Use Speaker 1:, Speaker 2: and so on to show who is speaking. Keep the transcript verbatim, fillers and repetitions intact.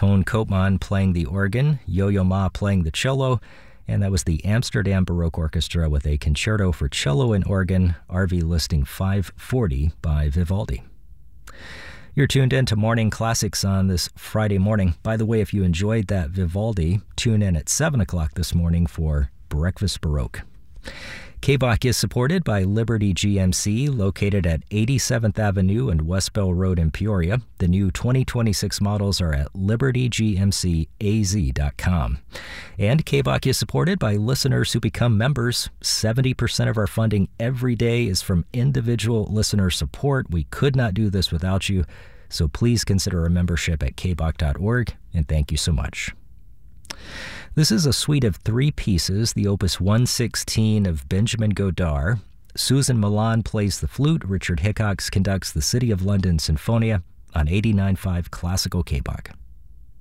Speaker 1: Toon Koopman playing the organ, Yo-Yo Ma playing the cello, and that was the Amsterdam Baroque Orchestra with a concerto for cello and organ, R V Listing five forty by Vivaldi. You're tuned in to Morning Classics on this Friday morning. By the way, if you enjoyed that Vivaldi, tune in at seven o'clock this morning for Breakfast Baroque. K B O C is supported by Liberty G M C, located at eighty-seventh Avenue and West Bell Road in Peoria. The new twenty twenty-six models are at liberty g m c a z dot com. And K B O C is supported by listeners who become members. seventy percent of our funding every day is from individual listener support. We could not do this without you, so please consider a membership at k b o c dot org, and thank you so much. This is a suite of three pieces, the Opus one sixteen of Benjamin Godard. Susan Milan plays the flute. Richard Hickox conducts the City of London Sinfonia on eighty-nine point five Classical K B O C.